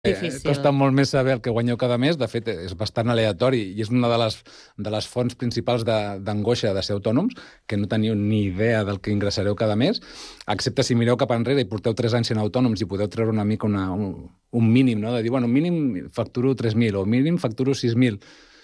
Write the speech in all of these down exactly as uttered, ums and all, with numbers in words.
Difícil. Costa molt més saber el que guanyeu cada mes. De fet, és bastant aleatori i és una de les, de les fonts principals d'angoixa de, de ser autònoms, que no teniu ni idea del que ingressareu cada mes, excepte si mireu cap enrere i porteu tres anys sent autònoms i podeu treure una mica una, un, un mínim, no? De dir, bueno, mínim facturo tres mil o mínim facturo sis mil.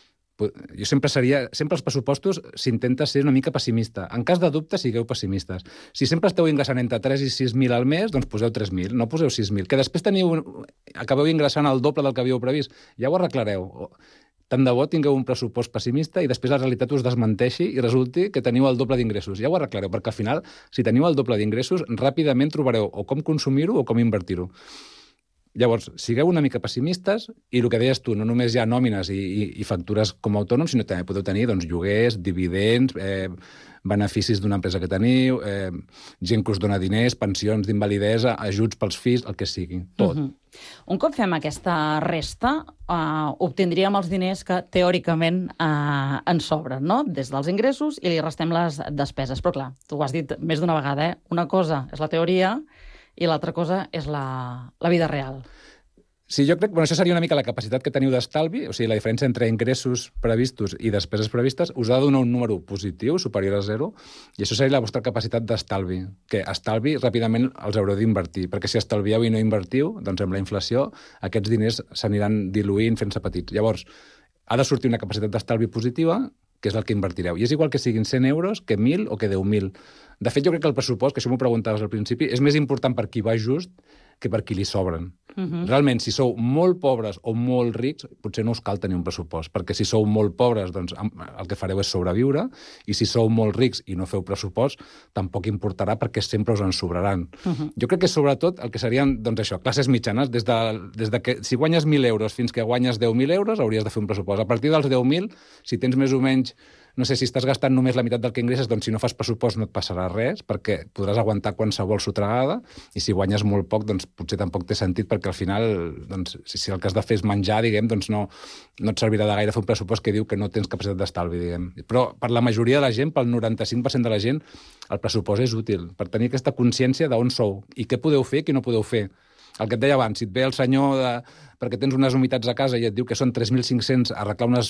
Jo sempre seria... Sempre els pressupostos s'intenta ser una mica pessimista. En cas de dubte, sigueu pessimistes. Si sempre esteu ingressant entre tres i sis mil al mes, doncs poseu tres mil, no poseu sis mil. Que després teniu... acabeu ingressant el doble del que havíeu previst. Ja ho arreglareu. Tant de bo tingueu un pressupost pessimista i després la realitat us desmenteixi i resulti que teniu el doble d'ingressos. Ja ho arreglareu, perquè al final, si teniu el doble d'ingressos, ràpidament trobareu o com consumir-ho o com invertir-ho. Llavors, sigueu una mica pessimistes i el que deies tu, no només hi ha nòmines i, i, i factures com a autònoms, sinó que també podeu tenir doncs, lloguers, dividends, eh, beneficis d'una empresa que teniu, eh, gent que us dona diners, pensions d'invalidesa, ajuts pels fills, el que sigui, tot. Uh-huh. Un cop fem aquesta resta, uh, obtindríem els diners que teòricament uh, ens sobren, no? Des dels ingressos i li restem les despeses. Però clar, tu ho has dit més d'una vegada, eh? Una cosa és la teoria i l'altra cosa és la, la vida real. Sí, jo crec que bueno, això seria una mica la capacitat que teniu d'estalvi, o sigui, la diferència entre ingressos previstos i despeses previstes us ha de donar un número positiu, superior a zero, i això seria la vostra capacitat d'estalvi, que estalvi ràpidament els haureu d'invertir, perquè si estalvieu i no invertiu, doncs amb la inflació aquests diners s'aniran diluint fent-se petits. Llavors, ha de sortir una capacitat d'estalvi positiva, que és el que invertireu. I és igual que siguin cent euros, que mil o que deu mil. De fet, jo crec que el pressupost, que això m'ho preguntaves al principi, és més important per qui va just que per qui li sobren. Uh-huh. Realment, si sou molt pobres o molt rics, potser no us cal tenir un pressupost, perquè si sou molt pobres, doncs el que fareu és sobreviure, i si sou molt rics i no feu pressupost, tampoc importarà perquè sempre us en sobraran. Uh-huh. Jo crec que sobretot el que serien, doncs això, classes mitjanes, des de, des de que si guanyes mil euros fins que guanyes deu mil euros, hauries de fer un pressupost. A partir dels deu mil, si tens més o menys, no sé, si estàs gastant només la meitat del que ingresses, doncs si no fas pressupost no et passarà res, perquè podràs aguantar qualsevol sotragada, i si guanyes molt poc, doncs potser tampoc té sentit, perquè al final, doncs, si, si el que has de fer és menjar, diguem, doncs no, no et servirà de gaire fer un pressupost que diu que no tens capacitat d'estalvi, diguem. Però per la majoria de la gent, pel noranta-cinc per cent de la gent, el pressupost és útil, per tenir aquesta consciència d'on sou, i què podeu fer i què no podeu fer. El que et deia abans, si et ve el senyor de... perquè tens unes humitats a casa i et diu que són tres mil cinc-cents a arreglar unes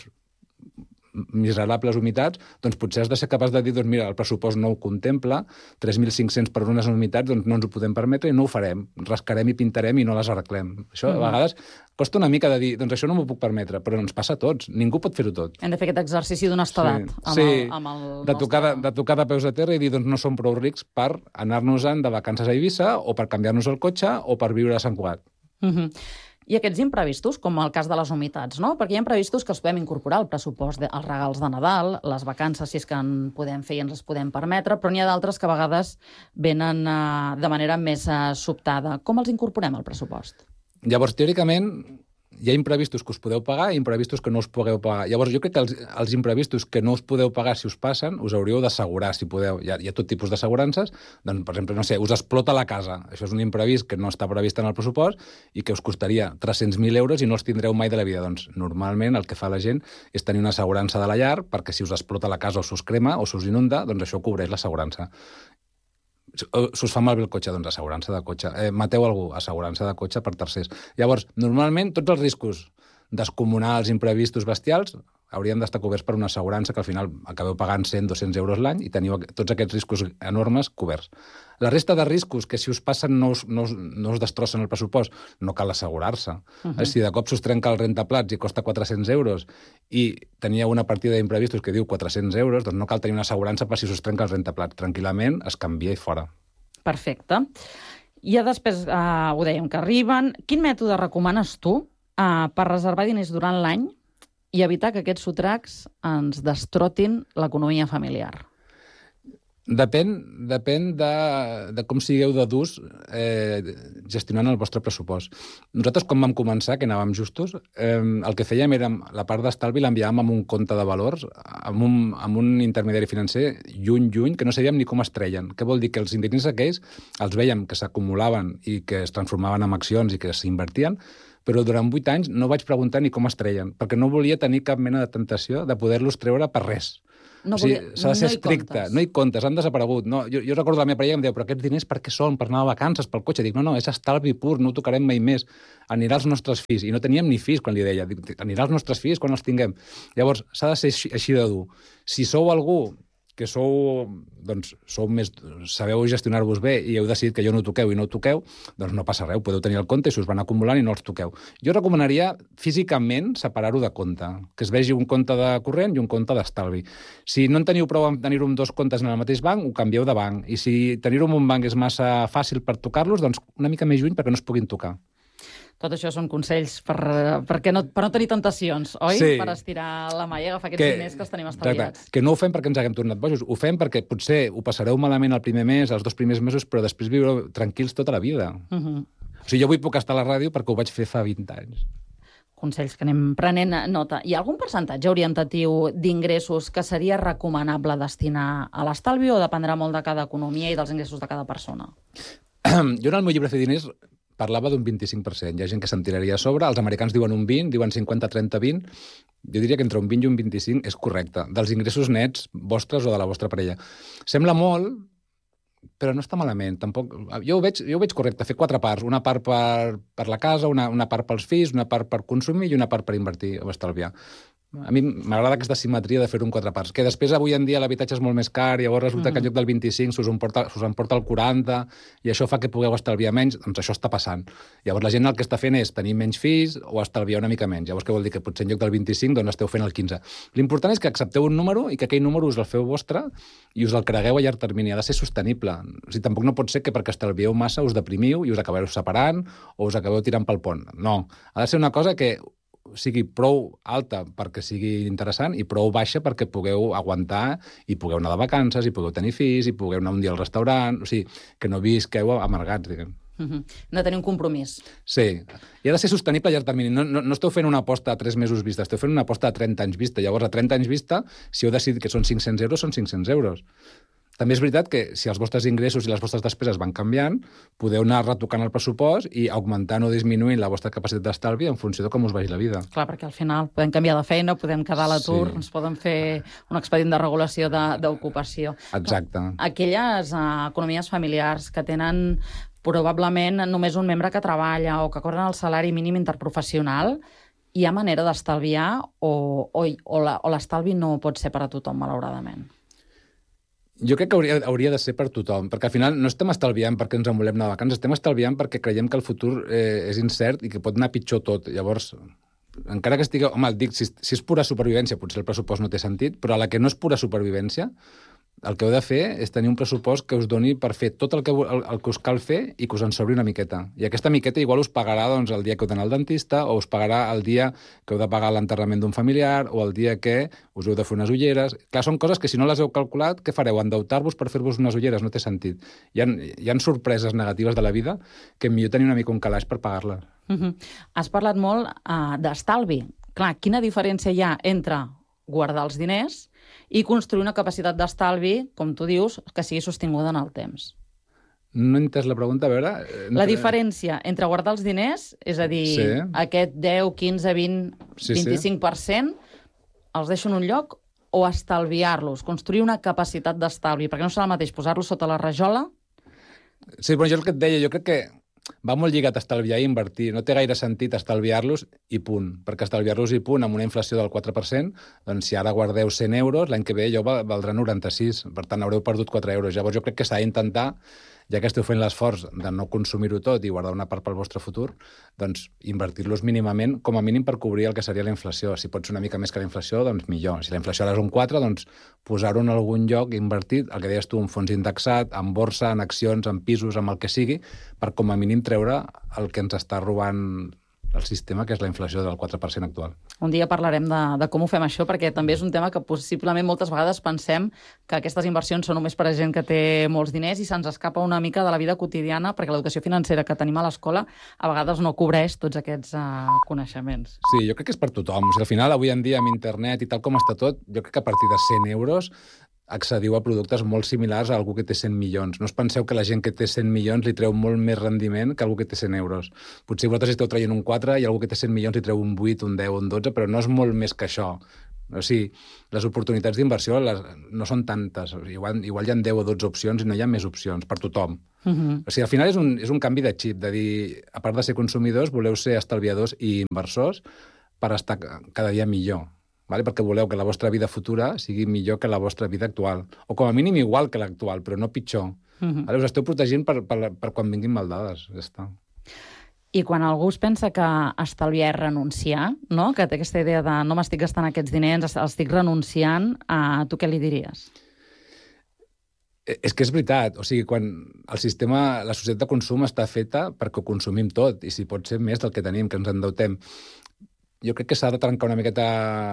miserables humitats, doncs potser has de ser capaç de dir, doncs mira, el pressupost no ho contempla, tres mil cinc-cents per unes humitats, doncs no ens ho podem permetre i no ho farem. Rascarem i pintarem i no les arreglem. Això, a vegades, costa una mica de dir, doncs això no m'ho puc permetre, però ens passa a tots. Ningú pot fer-ho tot. Hem de fer aquest exercici d'honestedat. Sí, amb sí. El, amb el de, nostre... tocar de, de tocar de peus a terra i dir, doncs no som prou rics per anar-nos-en de vacances a Eivissa o per canviar-nos el cotxe o per viure a Sant Cugat. Mhm. Uh-huh. I aquests imprevistos, com el cas de les humitats, no? Perquè hi ha imprevistos que els podem incorporar al pressupost, de, els regals de Nadal, les vacances, si és que en podem fer i ens les podem permetre, però n'hi ha d'altres que a vegades venen uh, de manera més uh, sobtada. Com els incorporem al pressupost? Llavors, teòricament, hi ha imprevistos que us podeu pagar i imprevistos que no us podeu pagar. Llavors, jo crec que els, els imprevistos que no us podeu pagar si us passen, us hauríeu d'assegurar, si podeu. Hi ha, hi ha tot tipus d'assegurances. Doncs, per exemple, no sé, us explota la casa. Això és un imprevist que no està previst en el pressupost i que us costaria tres-cents mil euros i no els tindreu mai de la vida. Doncs, normalment, el que fa la gent és tenir una assegurança de la llar perquè si us explota la casa o s'us crema o s'us inunda, doncs això cobreix l'assegurança. Si us fa malbé el cotxe, doncs assegurança de cotxe. Eh, mateu algú, assegurança de cotxe per tercers. Llavors, normalment, tots els riscos descomunals, imprevistos, bestials, haurien d'estar coberts per una assegurança que al final acabeu pagant cent o dos-cents euros l'any i teniu tots aquests riscos enormes coberts. La resta de riscos que si us passen no us, no us, no us destrossen el pressupost, no cal assegurar-se. Uh-huh. Si de cop s'us trenca el rentaplats i costa quatre-cents euros i tenia una partida d'imprevistos que diu quatre-cents euros, doncs no cal tenir una assegurança per si s'us trenca el rentaplats. Tranquil·lament es canvia i fora. Perfecte. I ja després, eh, ho dèiem, que arriben. Quin mètode recomanes tu eh, per reservar diners durant l'any i evitar que aquests sotracs ens destrotin l'economia familiar? Depèn, depèn de, de com sigueu de durs eh, gestionant el vostre pressupost. Nosaltres, quan vam començar, que anàvem justos, eh, el que fèiem era, la part d'estalvi l'enviàvem amb un compte de valors, amb un, amb un intermediari financer lluny, lluny, que no sabíem ni com es treien. Què vol dir? Que els diners aquells els vèiem que s'acumulaven i que es transformaven en accions i que s'invertien, però durant vuit anys no vaig preguntar ni com es treien, perquè no volia tenir cap mena de tentació de poder-los treure per res. No o sigui, volia- s'ha de ser no hi estricte, comptes. no hi comptes, han desaparegut. No, jo, jo recordo la meva parella que em deia, però aquests diners per què són? Per anar a vacances, pel cotxe? Dic, no, no, és estalvi pur, no ho tocarem mai més. Anirà als nostres fills. I no teníem ni fills quan li deia. Dic, anirà als nostres fills quan els tinguem. Llavors, s'ha de ser així, així de dur. Si sou algú que sou, doncs, sou més, sabeu gestionar-vos bé i heu decidit que jo no ho toqueu i no ho toqueu, doncs no passa res, podeu tenir el compte i s'us van acumulant i no els toqueu. Jo recomanaria físicament separar-ho de compte, que es vegi un compte de corrent i un compte d'estalvi. Si no en teniu prou amb tenir-ho amb dos comptes en el mateix banc, ho canvieu de banc. I si tenir-ho en un banc és massa fàcil per tocar-los, doncs una mica més lluny perquè no es puguin tocar. Tot això són consells per, perquè no, per no tenir tentacions, oi? Sí. Per estirar la mà i agafar aquests Que- diners que els tenim estalviats. Exacte. Que no ho fem perquè ens haguem tornat bojos, ho fem perquè potser ho passareu malament el primer mes, els dos primers mesos, però després viureu tranquils tota la vida. Uh -huh. O sigui, jo avui puc estar a la ràdio perquè ho vaig fer fa vint anys. Consells que anem prenent nota. Hi ha algun percentatge orientatiu d'ingressos que seria recomanable destinar a l'estalvi o dependrà molt de cada economia i dels ingressos de cada persona? Jo en el meu llibre Fer diners parlava d'un vint-i-cinc per cent. Hi ha gent que se'n tiraria a sobre. Els americans diuen un vint, diuen cinquanta, trenta, vint. Jo diria que entre un vint i un vint-i-cinc és correcte. Dels ingressos nets vostres o de la vostra parella. Sembla molt, però no està malament. Tampoc... Jo ho veig, jo ho veig correcte. Fer quatre parts. Una part per, per la casa, una, una part pels fills, una part per consumir i una part per invertir o estalviar. A mi m'agrada aquesta simetria de fer-ho en quatre parts. Que després, avui en dia, l'habitatge és molt més car i llavors resulta mm. que en lloc del vint-i-cinc s'us emporta, s'us emporta el quaranta i això fa que pugueu estalviar menys. Doncs això està passant. Llavors la gent el que està fent és tenir menys fills o estalviar una mica menys. Llavors què vol dir? Que potser en lloc del vint-i-cinc doncs esteu fent el quinze. L'important és que accepteu un número i que aquell número us el feu vostre i us el cregueu a llarg termini. Ha de ser sostenible. O sigui, tampoc no pot ser que perquè estalvieu massa us deprimiu i us acabeu separant o us acabeu tirant pel pont. No. Ha de ser una cosa que sigui prou alta perquè sigui interessant i prou baixa perquè pugueu aguantar i pugueu anar de vacances, i pugueu tenir fills, i pugueu anar un dia al restaurant, o sigui, que no visqueu amargats, diguem. Uh-huh. No tenir un compromís. Sí, i ha de ser sostenible a llarg termini. No, no, no esteu fent una aposta a tres mesos vista, esteu fent una aposta a trenta anys vista. Llavors, a trenta anys vista, si heu decidit que són cinc-cents euros, són cinc-cents euros. També és veritat que si els vostres ingressos i les vostres despeses van canviant, podeu anar retocant el pressupost i augmentant o disminuint la vostra capacitat d'estalvi en funció de com us vagi la vida. Clar, perquè al final podem canviar de feina, podem quedar a l'atur, Sí. ens poden fer un expedient de regulació de- d'ocupació. Exacte. Aquelles uh, economies familiars que tenen probablement només un membre que treballa o que cobren el salari mínim interprofessional, hi ha manera d'estalviar o, o, o la- o l'estalvi no pot ser per a tothom, malauradament? Jo crec que hauria, hauria de ser per tothom, perquè al final no estem estalviant perquè ens en volem anar de vacances, estem estalviant perquè creiem que el futur eh, és incert i que pot anar pitjor tot. Llavors, encara que estigui... Home, et dic, si, si és pura supervivència, potser el pressupost no té sentit, però a la que no és pura supervivència, el que heu de fer és tenir un pressupost que us doni per fer tot el que, el, el que us cal fer i que us en sobri una miqueta. I aquesta miqueta igual us pagarà doncs, el dia que heu d'anar al dentista o us pagarà el dia que heu de pagar l'enterrament d'un familiar o el dia que us heu de fer unes ulleres. Clar, són coses que si no les heu calculat, què fareu? Endeutar-vos per fer-vos unes ulleres? No té sentit. Hi ha, hi ha sorpreses negatives de la vida que millor tenir una mica un calaix per pagar-les. Uh-huh. Has parlat molt uh, d'estalvi. Clar, quina diferència hi ha entre guardar els diners i construir una capacitat d'estalvi, com tu dius, que sigui sostinguda en el temps? No he entès la pregunta, a veure... La diferència entre guardar els diners, és a dir, Sí. aquest deu, quinze, vint, Sí, sí. vint-i-cinc per cent, els deixo en un lloc o estalviar-los, construir una capacitat d'estalvi, perquè no serà el mateix posar-los sota la rajola. Sí, però jo el que et deia, jo crec que va molt lligat a estalviar i invertir. No té gaire sentit estalviar-los i punt. Perquè estalviar-los i punt amb una inflació del quatre per cent, doncs si ara guardeu cent euros, l'any que ve allò valdrà noranta-sis. Per tant, haureu perdut quatre euros. Llavors jo crec que s'ha d'intentar, ja que esteu fent l'esforç de no consumir-ho tot i guardar una part pel vostre futur, doncs invertir-los mínimament, com a mínim per cobrir el que seria la inflació. Si pot ser una mica més que la inflació, doncs millor. Si la inflació ara és un quatre, doncs posar-ho en algun lloc invertit, el que deies tu, un fons indexat, en borsa, en accions, en pisos, amb el que sigui, per com a mínim treure el que ens està robant el sistema, que és la inflació del quatre per cent actual. Un dia parlarem de, de com ho fem això, perquè també és un tema que possiblement moltes vegades pensem que aquestes inversions són només per a gent que té molts diners i se'ns escapa una mica de la vida quotidiana, perquè l'educació financera que tenim a l'escola a vegades no cobreix tots aquests uh, coneixements. Sí, jo crec que és per tothom. O sigui, al final, avui en dia, amb internet i tal com està tot, jo crec que a partir de cent euros accediu a productes molt similars a algú que té cent milions. No us penseu que la gent que té cent milions li treu molt més rendiment que algú que té cent euros. Potser vosaltres esteu traient un quatre i algú que té cent milions li treu un vuit, un deu, un dotze, però no és molt més que això. O sigui, les oportunitats d'inversió les, no són tantes. Igual, igual hi ha deu o dotze opcions i no hi ha més opcions per tothom. Uh-huh. O sigui, al final és un, és un canvi de xip, de dir, a part de ser consumidors, voleu ser estalviadors i inversors per estar cada dia millor. Vale? Perquè voleu que la vostra vida futura sigui millor que la vostra vida actual. O com a mínim igual que l'actual, però no pitjor. Uh-huh. Vale? Us esteu protegint per, per, per quan vinguin maldades. Ja està. I quan algú es pensa que estalviar és renunciar, no? Que té aquesta idea de no m'estic gastant aquests diners, els estic renunciant, a tu què li diries? És que és veritat. O sigui, quan el sistema, la societat de consum està feta perquè ho consumim tot, i si pot ser més del que tenim, que ens endeutem. Jo crec que s'ha de trencar una miqueta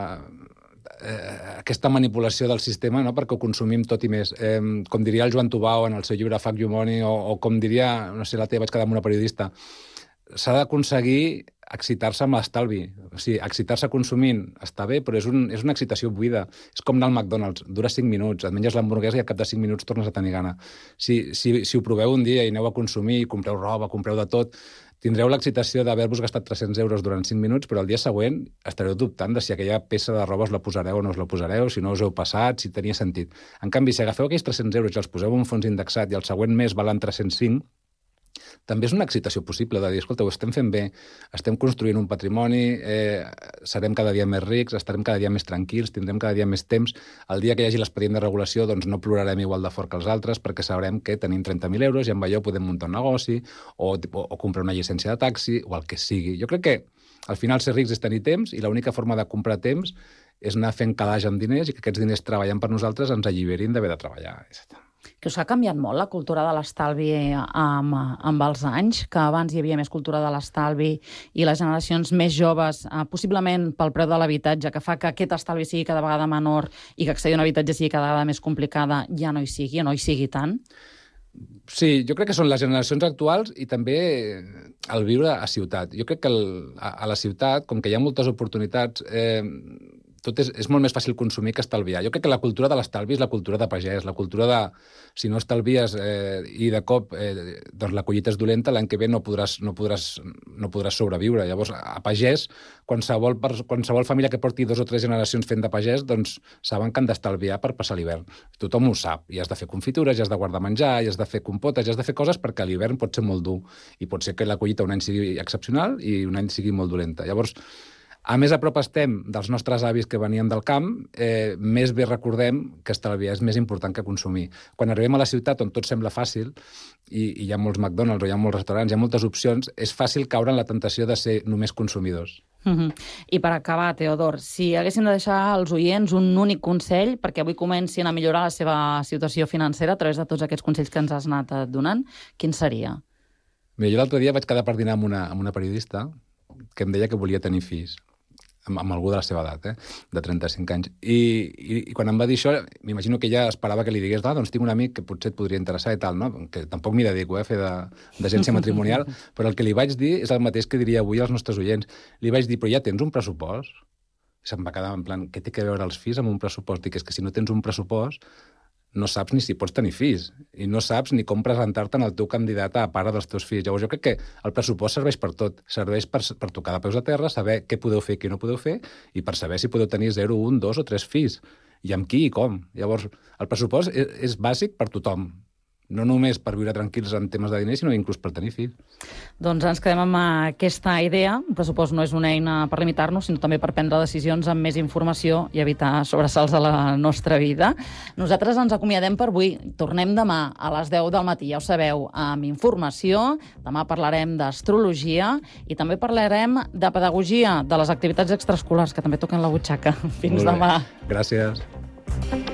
eh, aquesta manipulació del sistema, no? Perquè ho consumim tot i més. Eh, com diria el Joan Tubau en el seu llibre Fuck You Money, o, o com diria, no sé, l'altre dia vaig quedar amb una periodista, s'ha d'aconseguir excitar-se amb l'estalvi. O sigui, excitar-se consumint està bé, però és, un, és una excitació buida. És com anar al McDonald's, dura cinc minuts, et menges l'hamburguesa i al cap de cinc minuts tornes a tenir gana. Si, si, si ho proveu un dia i aneu a consumir, i compreu roba, compreu de tot, tindreu l'excitació d'haver-vos gastat tres-cents euros durant cinc minuts, però el dia següent estareu dubtant de si aquella peça de roba us la posareu o no us la posareu, si no us heu passat, si tenia sentit. En canvi, si agafeu aquells tres-cents euros i els poseu en un fons indexat i el següent mes valen tres-cents cinc, també és una excitació possible de dir, escolta, ho estem fent bé, estem construint un patrimoni, eh, serem cada dia més rics, estarem cada dia més tranquils, tindrem cada dia més temps. El dia que hi hagi l'expedient de regulació, doncs no plorarem igual de fort que els altres, perquè sabrem que tenim trenta mil euros i amb allò podem muntar un negoci o, o, o comprar una llicència de taxi o el que sigui. Jo crec que al final ser rics és tenir temps i l'única forma de comprar temps és anar fent calaix amb diners i que aquests diners treballant per nosaltres ens alliberin d'haver de treballar. Que us ha canviat molt la cultura de l'estalvi amb, amb els anys, que abans hi havia més cultura de l'estalvi i les generacions més joves, eh, possiblement pel preu de l'habitatge, que fa que aquest estalvi sigui cada vegada menor i que accedir a un habitatge sigui cada vegada més complicada, ja no hi sigui, o no hi sigui tant? Sí, jo crec que són les generacions actuals i també el viure a ciutat. Jo crec que el, a, a la ciutat, com que hi ha moltes oportunitats, eh, tot és, és molt més fàcil consumir que estalviar. Jo crec que la cultura de l'estalvi és la cultura de pagès, la cultura de, si no estalvies eh, i de cop eh, doncs la collita és dolenta, l'any que ve no podràs, no podràs, no podràs sobreviure. Llavors, a pagès, qualsevol, qualsevol família que porti dos o tres generacions fent de pagès, doncs saben que han d'estalviar per passar l'hivern. Tothom ho sap. I has de fer confitures, i has de guardar menjar, i has de fer compotes, i has de fer coses perquè l'hivern pot ser molt dur. I pot ser que la collita un any sigui excepcional i un any sigui molt dolenta. Llavors, a més a prop estem dels nostres avis que venien del camp, eh, més bé recordem que estalviar és més important que consumir. Quan arribem a la ciutat on tot sembla fàcil, i, i hi ha molts McDonald's o hi ha molts restaurants, hi ha moltes opcions, és fàcil caure en la tentació de ser només consumidors. Uh-huh. I per acabar, Teodor, si haguéssim de deixar als oients un únic consell perquè avui comencin a millorar la seva situació financera a través de tots aquests consells que ens has anat donant, quin seria? Mira, jo l'altre dia vaig quedar per dinar amb una, amb una periodista que em deia que volia tenir fills. Amb, amb algú de la seva edat, eh? De trenta-cinc anys. I, i, i quan em va dir això, m'imagino que ella esperava que li digués, ah, doncs tinc un amic que potser et podria interessar i tal, no? Que tampoc m'hi dedico, eh, a fer d'agència matrimonial, però el que li vaig dir és el mateix que diria avui als nostres oients. Li vaig dir, però ja tens un pressupost? I se'm va quedar en plan, què té que veure els fills amb un pressupost? Dic, és que si no tens un pressupost, no saps ni si pots tenir fills, i no saps ni com presentar-te en el teu candidat a pare dels teus fills. Llavors jo crec que el pressupost serveix per tot, serveix per, per tocar de peus a terra, saber què podeu fer i què no podeu fer, i per saber si podeu tenir zero, un, dos o tres fills, i amb qui i com. Llavors, el pressupost és, és bàsic per tothom, no només per viure tranquils en temes de diners, sinó inclús per tenir fills. Doncs ens quedem amb aquesta idea. El pressupost no és una eina per limitar-nos, sinó també per prendre decisions amb més informació i evitar sobresalts a la nostra vida. Nosaltres ens acomiadem per avui. Tornem demà a les deu del matí, ja ho sabeu, amb informació. Demà parlarem d'astrologia i també parlarem de pedagogia, de les activitats extraescolars, que també toquen la butxaca. Fins demà. Gràcies.